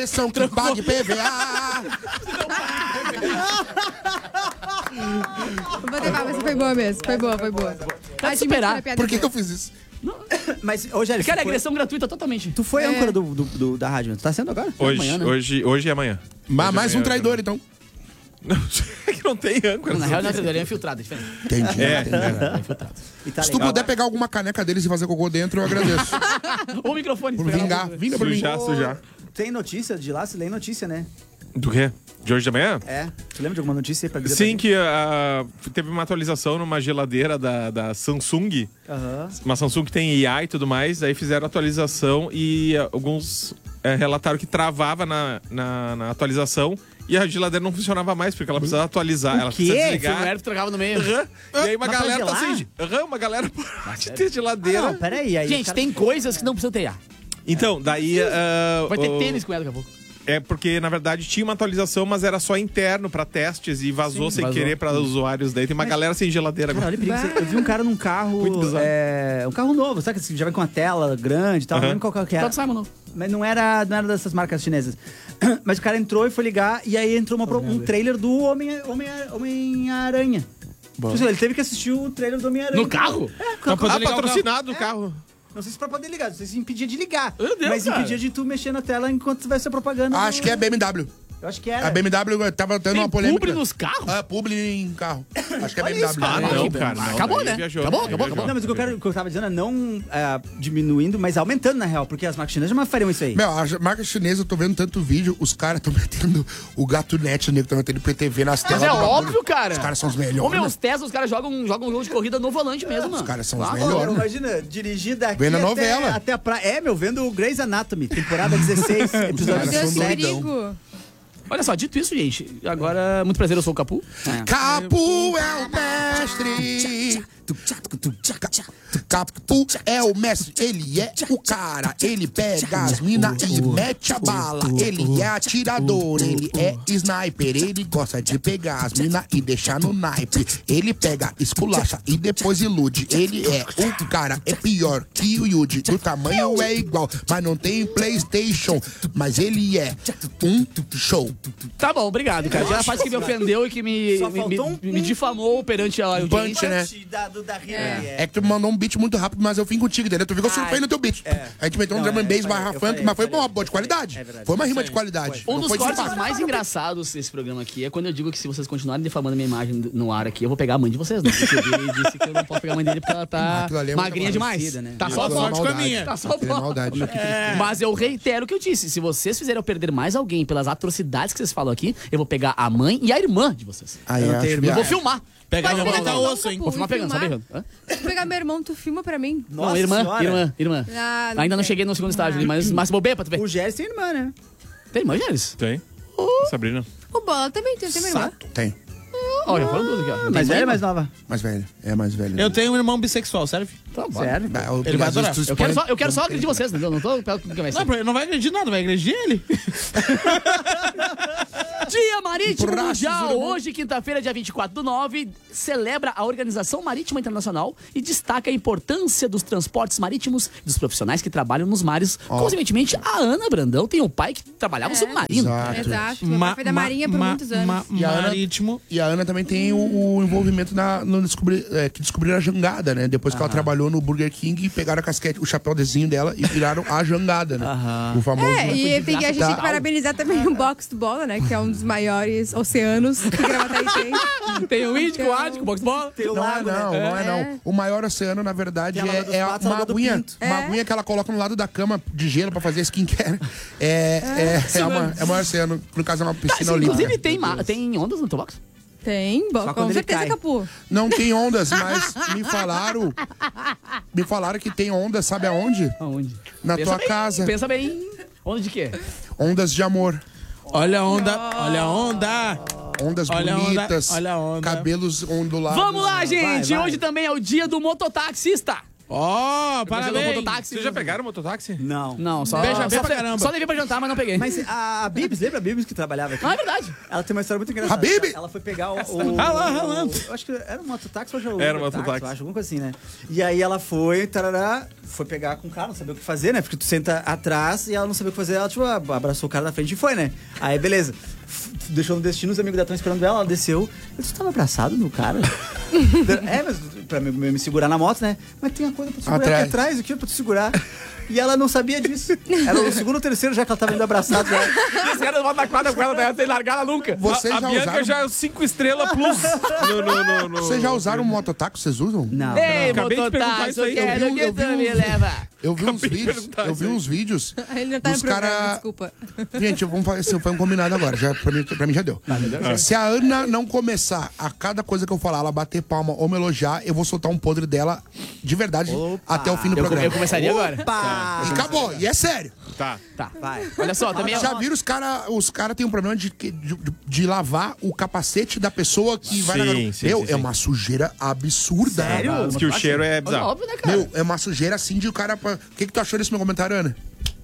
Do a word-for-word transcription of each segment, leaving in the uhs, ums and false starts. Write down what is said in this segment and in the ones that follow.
São que pague P V A. Vou levar, mas foi boa mesmo. Foi boa, foi boa. Pode superar. Por que, que eu fiz isso? Não. Mas, hoje Cara, é agressão gratuita totalmente. Tu foi É. âncora do, do, do- da rádio, né? Tu tá sendo agora? Hoje, amanhã, né? hoje, hoje e amanhã. Mas Hoje mais e um amanhã traidor, também. então. Não, é que não tem âncora. Na real, não é traidor, é infiltrado, é diferente. Entendi. É. entendi. É infiltrado. E tá Se tu legal. puder pegar alguma caneca deles e fazer cocô dentro, eu agradeço. O microfone. Por pegar vingar. um- Vinga pra mim. Sujar, sujar. Tem notícia de lá? Você lê notícia, né? Do quê? De hoje de amanhã? É. Tu lembra de alguma notícia aí pra dizer? Sim, que ah, teve uma atualização numa geladeira da, da Samsung. Aham. Uma Samsung que tem I A e tudo mais. Aí fizeram a atualização e ah, alguns eh, relataram que travava na, na, na atualização. E a geladeira não funcionava mais, porque ela precisava atualizar. Ela quê? precisa Foi o desligar. Herb que trocava no meio. Aham. E aí uma Mas pra galera tá gelar? assim. Aham, uma galera pode sério? ter geladeira. Não, peraí. Aí Gente, o cara- tem coisas que não precisam ter I A. Então, daí. ah, Vai ter o- tênis com ela daqui a pouco. É porque, na verdade, tinha uma atualização, mas era só interno pra testes e vazou sem vazou. querer pra usuários. Daí tem uma galera sem geladeira Cara, agora. olha o perigo. Eu vi um cara num carro. Muito bizarro. É, um carro novo, sabe que já vem com uma tela grande e tal? Não Aham. lembro qual carro que era. Todd Simon, não. Mas não era, não era dessas marcas chinesas. Mas o cara entrou e foi ligar, e aí entrou uma pro- um trailer do Homem-Aranha. Homem, Homem tipo assim, ele teve que assistir o trailer do Homem-Aranha. No carro? É, Pra poder Ah, ligar o carro. patrocinado o carro. não sei se pra poder ligar, não sei se impedia de ligar. Meu Deus, mas cara. impedia de tu mexer na tela enquanto vai ser propaganda. Acho do- que é B M W. Eu acho que era. A B M W tava tendo Tem uma polêmica. publi nos carros? Ah, publi em carro. Acho que é Olha B M W. isso, cara. Ah, não, cara. não. Acabou, Daí né? viajou. Acabou, Daí acabou, viajou. acabou. Não, mas o que eu, quero, o que eu tava dizendo é não é, diminuindo, mas aumentando na real, porque as marcas chinesas jamais fariam isso aí. Meu, a marca chinesa, eu tô vendo tanto vídeo, os caras estão metendo o gato net, né? Estão metendo P T V nas Mas telas. é do bagulho. óbvio, cara. Os caras são os Ô, melhores. meu, os Tesla, os caras jogam, jogam um jogo de corrida no volante mesmo, mano. Os caras são os Ah, melhores. Pô, imagina, dirigir daqui Vendo a até, novela. até a praia. É, meu, vendo o Grey's Anatomy, temporada dezesseis, Os episódio caras Meu Deus, são que doidão. perigo. Olha só, dito isso, gente, agora, muito prazer, eu sou o Capu. Capu é o mestre. Capu é o mestre, ele é o cara. Ele pega as minas e mete a bala. Ele é atirador, ele é sniper. Ele gosta de pegar as minas e deixar no naipe. Ele pega, esculacha e depois ilude. Ele é o cara, é pior que o Yuji. O tamanho é igual, mas não tem PlayStation. Mas ele é um show. Tá bom, obrigado, cara. Já a parte que me ofendeu e que me, Só me, faltou me, um- me difamou perante a audiência. Punch, né? Da, do, da Hillary, É. É que tu mandou um beat muito rápido, mas eu vim contigo, entendeu? Tu viu que eu surfei no teu beat. é. A gente meteu um Não, drum and é, bass eu barra falei, eu funk, falei, mas foi eu falei, boa, boa de qualidade. é verdade. Foi uma rima Foi. de qualidade. Um Não dos foi cortes simpático. mais engraçados desse programa aqui é quando eu digo que se vocês continuarem difamando a minha imagem no ar aqui, eu vou pegar a mãe de vocês, né? Porque ele disse que eu não posso pegar a mãe dele porque ela tá Aquilo ali é muito magrinha demais. parecida, né? Tá Aquilo só é forte sorte com a maldade. minha. Tá só Aquilo é forte. maldade. Mas eu reitero o que eu disse. Se vocês fizerem eu perder mais alguém pelas atrocidades que vocês falam aqui, eu vou pegar a mãe e a irmã de vocês. Aí, Eu acho tenho- que- Eu vou filmar. Pegar Pode não vai pegar botar teu irmão, osso, hein? Capu, Vou filmar e pegando, só filmar. pegando. Hã? Se tu pegar meu irmão, tu filma pra mim. Nossa Não, irmã, senhora. irmã, irmã. Ah, Ainda não tem. cheguei no segundo estágio ali, mas, mas bobeia pra tu ver. O Géris tem irmã, né? Tem irmã, Gélis? Tem. Sabrina. O Bola também tem, tem minha irmã. Tem. Ó, já foram duas aqui, ó. Tem Mais mãe, velha ou irmã? mais nova? Mais velho. É mais velho. Eu tenho um irmão bissexual, serve? Tá bom. Sério? Ah, eu- Ele vai às vezes adorar. tu Eu quero expõe- só, eu quero só agredir vocês, entendeu? Não tô pelo que vai ser. Não, ele não vai agredir nada, vai agredir ele. Dia Marítimo Empurraços, Mundial. irmão. Hoje, quinta-feira, dia vinte e quatro do nove, celebra a Organização Marítima Internacional e destaca a importância dos transportes marítimos e dos profissionais que trabalham nos mares. Consequentemente, a Ana Brandão tem um pai que trabalhava no submarino. Exato. Exato. Meu pai foi da Marinha por ma- muitos anos. ma- E a Ana- marítimo. E a Ana também tem o, o envolvimento na, no descobrir, é, que descobriram a jangada, né? Depois que ela trabalhou no Burger King, pegaram a casquete, o chapéu desenho dela e viraram a jangada, né? O famoso. É, e tem que, a gente tem que Tá. parabenizar também o Box do Bola, né? Que é um dos maiores oceanos que Gravataí tem. Tem o Índico, o Então- Ártico, o box bola. Tem o Não é lago, não, né? não é não. O maior oceano, na verdade, Tem a Lagoa dos é, é Patos, a uma Lagoa do aguinha. Pinto. Uma É. aguinha que ela coloca no lado da cama de gelo pra fazer skincare. É, é, é, uma, é o maior oceano. No caso, é uma Tá, piscina sim, olímpica. inclusive, tem, ma- tem ondas no teu box? Tem, bo- Só com quando ele certeza, cai. Capu. Não tem ondas, mas me falaram. Me falaram que tem ondas, sabe aonde? Aonde? Na Pensa tua bem, casa. Pensa bem. Onda de quê? Ondas de amor. Olha a onda, olha a onda. Ondas Olha a onda, bonitas. olha a onda. Cabelos ondulados. Vamos lá, gente! vai. Hoje também é o dia do mototaxista. Ó, Do parabéns. mototáxi. Vocês já pegaram o mototáxi? Não. Não, só, Beija só, bem pra caramba. só levei pra jantar, mas não peguei. Mas a, a Bibs, lembra a Bibs que trabalhava aqui? Não, é verdade. Ela tem uma história muito engraçada. Habib! Ela foi pegar o... o Rala, ralando. Eu acho que era um mototáxi ou já Era um Uber táxi, mototáxi. eu acho, alguma coisa assim, né? E aí ela foi, tarará, foi pegar com o cara, não sabia o que fazer, né? Porque tu senta atrás e ela não sabia o que fazer, ela tipo, abraçou o cara na frente e foi, né? Aí, beleza. F- Deixou no destino, os amigos dela estão esperando ela, ela desceu. Eu disse, tu tava abraçado no cara? É, mas pra me, me segurar na moto, né? Mas tem uma coisa pra tu segurar Atrás. aqui atrás, o que é pra tu segurar? E ela não sabia disso. Era o segundo ou terceiro já que ela tava indo abraçado. Já. Os caras vão na quadra com ela, né? Sem largar ela nunca. Vocês a já Bianca usaram... já é cinco estrelas plus. no, no, no, no... Vocês já usaram mototáxi? Vocês usam? Não. Ei, Acabei de perguntar mototáxi, isso eu aí. quero Eu vi- que eu vi tu me uns- leva. Eu vi uns Acabei de vídeos, perguntar eu isso vi aí. uns vídeos Ele não tá no dos programa, cara... desculpa. Gente, vamos fazer assim, foi um combinado agora. Já, pra, mim, pra mim já deu. Se a Ana não começar a cada coisa que eu falar, ela bater palma ou me elogiar, eu vou soltar um podre dela de verdade até o fim do Eu, programa. eu começaria agora. Pá! E acabou, e é sério. Tá. Tá. Vai. Olha só, também... Já viram os caras os cara têm um problema de, de, de, de lavar o capacete da pessoa que vai na Sim, garupa. sim, Meu, sim, é sim. uma sujeira absurda. Sério? Diz que o cheiro é bizarro. Óbvio, né, cara? Meu, é uma sujeira assim de o cara. pra- O que, que tu achou desse meu comentário, Ana?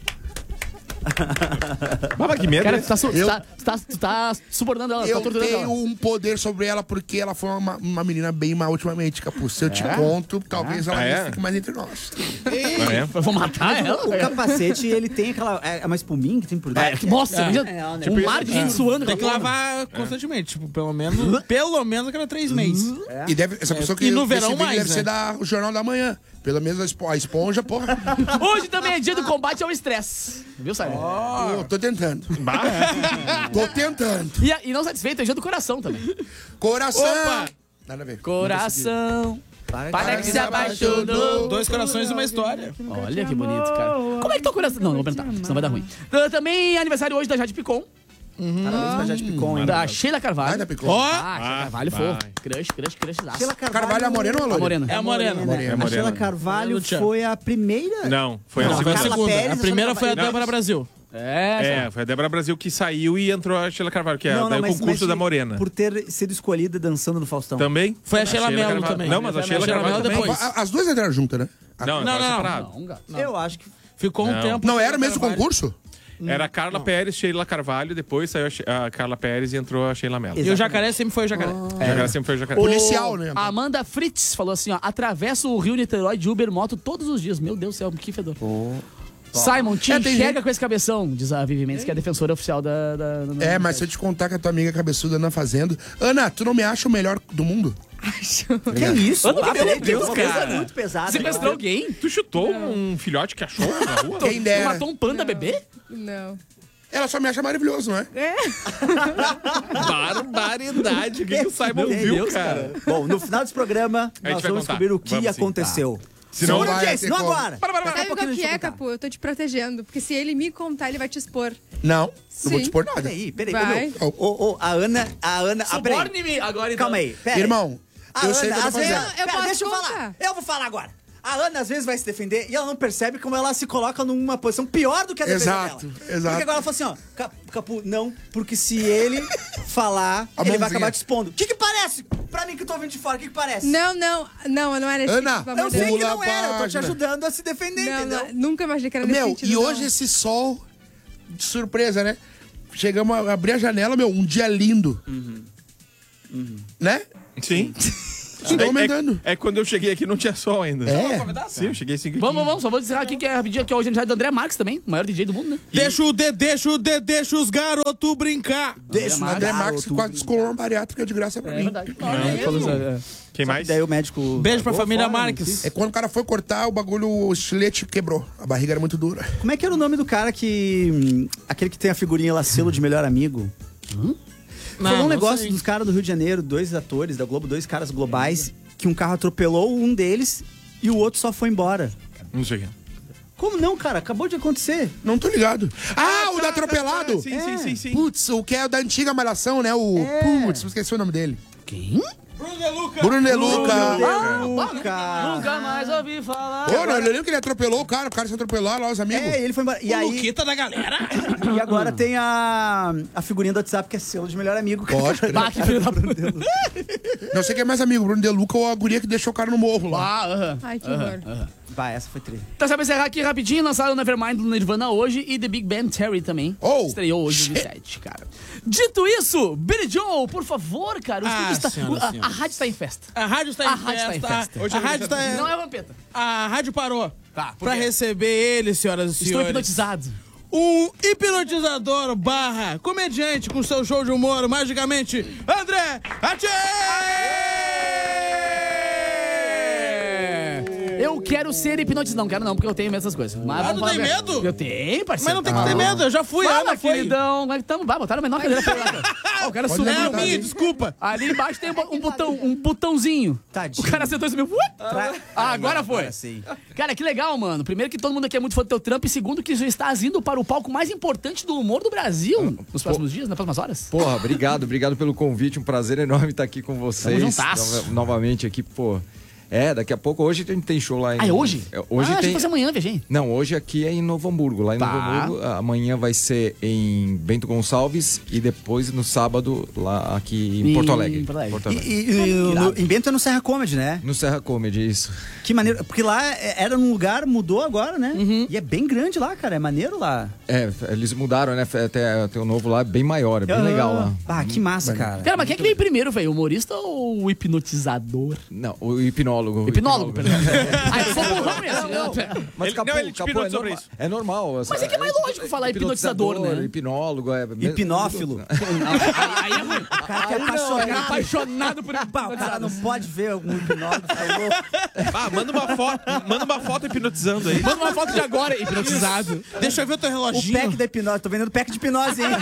Mas que medo. Cara, né? tu tá, su- tu Eu- tá, tu tá, tu tá subornando ela, tu Eu tá torturando tenho ela. um poder sobre ela porque ela foi uma, uma menina bem má ultimamente, Capu. Se eu te conto, talvez ela Ah, é? fique mais entre nós. Ah, é? Eu vou matar ela? O capacete, ele tem aquela... É uma espuminha que tem por dentro. É, nossa, imagina, É, ó, né? um mar de gente suando. Tem que com aquela porra. lavar constantemente, tipo, pelo menos, pelo menos a cada três meses. E deve, essa pessoa que E no esse verão vídeo mais, deve né? ser da, o Jornal da Manhã. Pelo menos a, espo- a esponja, porra. Hoje também é dia do combate ao estresse. Viu, Simon? Eu tô tentando. Tô tentando. E, a- e não satisfeito, é dia do coração também. Coração. Opa! Nada a ver. Coração. Para, Para que se apaixonou. Dois corações e uma história. Olha que bonito, cara. Como é que tá o coração? Não, não vou perguntar, senão vai dar ruim. Uh, Também é aniversário hoje da Jade Picon, Parabéns pra Jade Picon, hein? da Sheila Carvalho. Vai da Picon. Ó! Ah, Sheila Carvalho, vai. fofo. Crush, crush, crush. Sheila Carvalho é a morena ou a A loira? morena. É a morena. É A morena. Sheila Carvalho É do Tchan. foi a primeira... Não, foi Não, a Foi a segunda. Carla segunda. Pérez, A primeira Sheila foi a Carvalho. Débora Brasil. É, É, foi a Débora Brasil que saiu e entrou a Sheila Carvalho, que é daí o concurso da Morena. Por ter sido escolhida dançando no Faustão. Também? Foi a Sheila Mello Carvalho. também. Não, mas a Sheila Sheila Carvalho Mello também. depois. A- As duas entraram juntas, né? Não, Não, não, não. separado. Não, gato. Eu acho que... Ficou um Não. tempo. Não sem era mesmo o Carvalho. concurso? Era a Carla Pérez, Sheila Carvalho, depois saiu a She- a Carla Pérez e entrou a Sheila Mello. E o jacaré sempre foi o jacaré. Ela sempre foi o jacaré. Policial, né? A Amanda Fritz falou assim, ó, atravessa o Rio Niterói de Uber Moto todos os dias. Meu Deus do céu, que fedor. Simon, te É, tem enxerga gente- com esse cabeção, diz a Vivi Mendes, que é a defensora oficial da... da, da É, mas se eu te contar que a tua amiga cabeçuda anda fazendo... Ana, tu não me acha o melhor do mundo? Que é isso? Ano que Ah, meu peraí, Deus, uma coisa cara. muito pesada. Sequestrou alguém? Tu chutou um filhote que achou na rua? Quem Tu dera. matou um panda bebê? Não. Ela só me acha maravilhoso, não é? Barbaridade. O que, que o Simon Meu viu, Deus, cara? Bom, no final desse programa, A gente nós vai vamos contar. descobrir o que Vamos sim. aconteceu. Senão Segura vai o Jace, ter não como. agora. Para, para, para. Daqui a Sabe o pouquinho a que gente é, vai contar. Capu? Eu tô te protegendo. Porque se ele me contar, ele vai te expor. Não, não vou Sim. te expor nada. Peraí, peraí. Vai. Ô, ô, ô, a Ana, a Ana... ah, peraí. Suborne-me agora, então. Calma aí, peraí. Irmão, A eu sei o que eu tô às vezes- fazendo. Eu- eu Pera, posso deixa eu contar. falar. Eu vou falar agora. A Ana às vezes vai se defender e ela não percebe como ela se coloca numa posição pior do que a defesa Exato, dela. exato. Porque agora ela fala assim, ó, Cap- Capu, não, porque se ele falar, A ele vai mãozinha. acabar te expondo. O que que parece? Pra mim que eu tô ouvindo de fora, o que que parece? Não, não. Não, não era esse Ana, tipo, pelo amor Eu de sei Deus. que Pula não a era, eu tô te página. ajudando a se defender, Não, entendeu? não, nunca imaginei que era nesse Meu, sentido, e não. hoje esse sol, de surpresa, né? Chegamos a abrir a janela, meu, um dia lindo. Né? Sim. Tá aumentando. É, é quando eu cheguei aqui não tinha sol ainda. É. Sim, eu cheguei assim. Vamos, vamos, só vou dizer aqui que é rapidinho que é hoje aniversário do André Marques também, o maior D J do mundo, né? Deixa o de, deixa o de, deixa os garotos brincar. Deixa o André Max garoto quase descolou uma bariátrica de graça pra É mim. verdade. Quem mais? Daí o médico... Beijo pra jogou família fora, não Marques. quis. É quando o cara foi cortar, o bagulho, o estilete quebrou. A barriga era muito dura. Como é que era o nome do cara que... hum, Aquele que tem a figurinha lá, selo de melhor amigo? Não, Foi um não negócio sei. dos caras do Rio de Janeiro, dois atores da Globo, dois caras globais, que um carro atropelou um deles e o outro só foi embora. Não sei o que. Como não, cara? Acabou de acontecer. Não tô ligado. Ah, o da atropelado! Sim, sim, sim, sim. Putz, o que é o da antiga malhação, né? O. Putz, esqueci o nome dele. Quem? Bruno De Luca. Luca! Nunca mais ouvi falar. Ô, não, eu lembro que ele atropelou o cara, o cara se atropelou lá, os amigos. É, ele foi embora. E O aí, Luquita da galera. e agora tem a, a figurinha do WhatsApp que é selo de melhor amigo. Pode crer. Bah, que filho da puta. Não sei quem é mais amigo, Bruno De Luca ou a guria que deixou o cara no morro lá. Ah, aham. Ai, que horror. Bah, essa foi tri. Então, sabe encerrar aqui rapidinho, lançaram o Nevermind do Nirvana hoje e The Big Bang Theory também. Oh, estreou hoje no sete, cara. Dito isso, Billy Joel, por favor, cara. O Ah, está, senhoras e a, a senhores. rádio está em festa. A rádio está em A rádio festa. está em festa. A, Hoje a é rádio tá, Não é vampeta. a rádio parou. Tá, por Pra quê? receber ele, senhoras e Estou senhores. hipnotizado. Um hipnotizador barra comediante com seu show de humor, magicamente, André Atier! Eu quero ser hipnotizado. Não quero não, porque eu tenho medo dessas coisas. Mas Ah, vamos tu tem falar- medo? Eu tenho, parceiro. Mas não tem que ter medo, eu já fui, a Fala, Ana foi. queridão. Mas tamo, vai, botaram a menor cadeira pra lá. cara. Ó, o cara subiu. É a levantar minha, ali. desculpa. Ali embaixo tem um, bo- um botão, um botãozinho. Tadinho. O cara sentou e subiu. Ué? Tra- Ah, agora foi. Agora sim. Cara, que legal, mano. Primeiro que todo mundo aqui é muito fã do teu trampo. E segundo que já estás indo para o palco mais importante do humor do Brasil nos próximos dias, nas próximas horas. Porra, obrigado, obrigado pelo convite. Um prazer enorme estar aqui com vocês. Tamo juntasso. Nova- novamente aqui, pô. É, daqui a pouco, hoje a gente tem show lá em... Ah, é hoje? É, Hoje ah, tem... achei que fosse amanhã, viajei. Não, hoje aqui é em Novo Hamburgo, lá em Tá. Novo Hamburgo. Amanhã vai ser em Bento Gonçalves e depois no sábado lá aqui em Em Porto Alegre. Porto Alegre. Porto E, Alegre. e- e no- em Bento é no Serra Comedy, né? No Serra Comedy, isso. Que maneiro. Porque lá é- era num lugar, mudou agora, né? Uhum. E é bem grande lá, cara. É maneiro lá. É, eles mudaram, né? Até tem um novo lá, bem maior, é bem legal lá. Ah, que massa, cara. Cara, mas quem é que veio primeiro, velho? O humorista ou o hipnotizador? Não, o hipnólogo. o Hipnólogo, perdão. Ah, eu sou burrão mesmo. Mas Ele- capô, não, ele te capô perguntou é, sobre norma- isso. é normal. Mas é que é mais lógico falar hipnotizador, né? Hipnólogo, é... Hipnófilo. Aí é ruim. O cara que é Cara apaixonado. apaixonado por Pá, o cara não pode ver algum hipnólogo, tá louco. Ah, manda uma foto, manda uma foto hipnotizando aí. Manda uma foto de agora, hipnotizado. Deixa eu ver o teu O reloginho. pack da hipnose. Tô vendendo pack de hipnose, hein?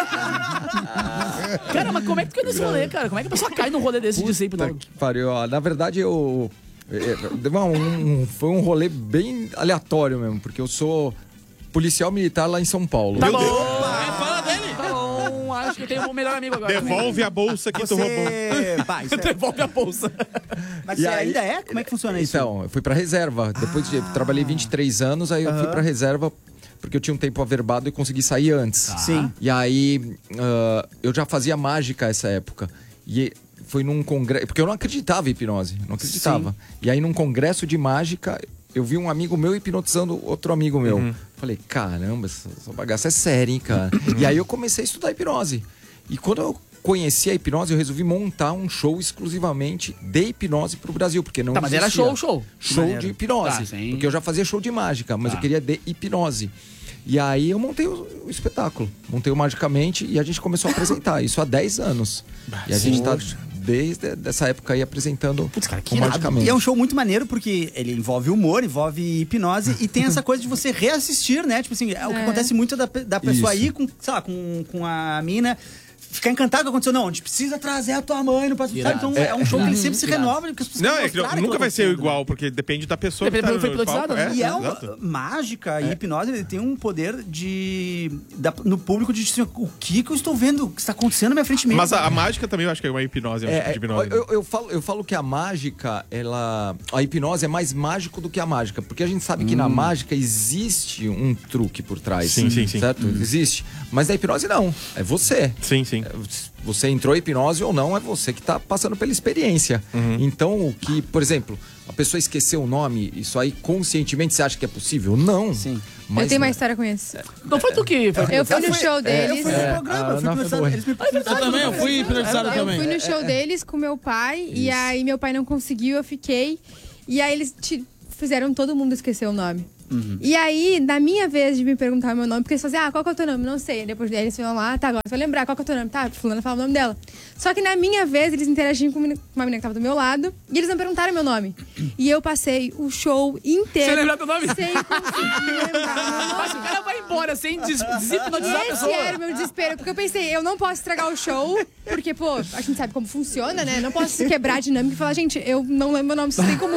Cara, mas como é que tu caiu nesse rolê, cara? Como é que a pessoa cai num rolê desse de ser Puta hipnólogo? que pariu. ó. Na verdade, eu... é, deu uma- um- foi um rolê bem aleatório mesmo, porque eu sou policial militar lá em São Paulo. Tá bom. É, fala dele. Tá bom, acho que eu tenho o melhor amigo agora. Devolve a bolsa que tu roubou. Você... Pá, isso é... Devolve a bolsa. Mas E você aí- ainda é? Como é que funciona isso? Então, eu fui pra reserva. Depois de trabalhei vinte e três anos, aí eu fui pra reserva porque eu tinha um tempo averbado e consegui sair antes. Sim. E aí ah, eu já fazia mágica essa época. E foi num congresso. Porque eu não acreditava em hipnose. Não acreditava. E aí, num congresso de mágica, eu vi um amigo meu hipnotizando outro amigo meu. Falei, caramba, essa, essa bagaça é séria, hein, cara? E aí eu comecei a estudar hipnose. E quando eu conheci a hipnose, eu resolvi montar um show exclusivamente de hipnose pro Brasil, porque não Tá, mas era existia. show, show. Show Maneiro. de hipnose. Tá, sim. Porque eu já fazia show de mágica, mas Tá. eu queria de hipnose. E aí eu montei o, o espetáculo. Montei o Magicamente e a gente começou a apresentar. Isso há dez anos. E a gente tá desde essa época aí apresentando Putz, cara, que o irado. Magicamente. E é um show muito maneiro porque ele envolve humor, envolve hipnose e tem essa coisa de você reassistir, né? Tipo assim, é o que É. acontece muito da, da pessoa Isso. aí com, sei lá, com, com a mina. Ficar encantado com o que aconteceu. Não, a gente precisa trazer a tua mãe no próximo. Sabe? Então é, um show que ele sempre se Irado. renova. Porque as pessoas Não, querem é que mostrar nunca aquilo vai ser acontecendo, igual, porque depende da pessoa Depende que tá do que foi no palco. hipnotizado, né? E é exato. uma mágica e hipnose, ele tem um poder de. da- no público de dizer o que, que eu estou vendo, o que está acontecendo na minha frente mesmo. Mas a, a mágica também eu acho que é uma hipnose, é um tipo É, de hipnose. né? eu, eu falo, eu falo que a mágica, ela. A hipnose é mais mágico do que a mágica. Porque a gente sabe que na mágica existe um truque por trás. Sim, sim, sim. Certo? Existe. Mas na hipnose não. É você. Sim, sim. Você entrou em hipnose ou não, é você que está passando pela experiência. Então, o que, por exemplo, a pessoa esqueceu o nome, isso aí conscientemente você acha que é possível? Não. Sim. Mas eu tenho uma história com isso. Não foi tu que... Foi... Eu fui no show Eu deles. fui no É, programa, a eu fui Ana hipnotizado. foi. Eles me Eu também, eu fui hipnotizado Eu também. fui no show deles com meu pai e aí meu pai não conseguiu, eu fiquei. E aí eles te- fizeram todo mundo esquecer o nome. E aí, na minha vez de me perguntar o meu nome, porque eles falaram assim, ah, qual que é o teu nome? Não sei. Aí depois eles falam lá, tá, agora você vai lembrar qual que é o teu nome. Tá, fulana fala o nome dela. Só que na minha vez, eles interagiam com uma menina que tava do meu lado e eles não perguntaram meu nome. E eu passei o show inteiro Sem lembrar teu nome? sem conseguir lembrar meu nome. Mas o cara vai embora sem des deshipnotizar a Esse pessoa. era o meu desespero, porque eu pensei, eu não posso estragar o show, porque, pô, a gente sabe como funciona, né? Não posso quebrar a dinâmica e falar, gente, eu não lembro meu nome, vocês têm como...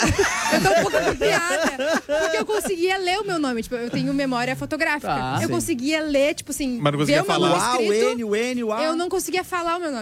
Eu tô um pouco arrepiada, porque eu conseguia ler o meu nome, tipo, eu tenho memória fotográfica. Tá, eu sim. conseguia ler, tipo assim, Mas não conseguia ver o meu falar. nome Ah, o escrito, N, o N, o A. eu não conseguia falar o meu nome.